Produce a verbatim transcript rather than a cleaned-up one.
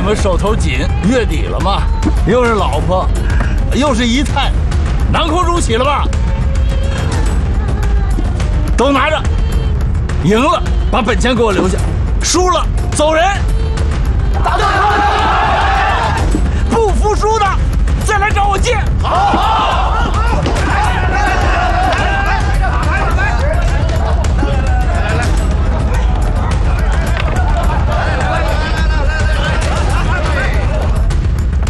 们手头紧，月底了嘛，又是老婆，又是姨太，囊空如起了吧？都拿着，赢了把本钱给我留下，输了走人。 打对了！ 不服输的再来找我借。 好。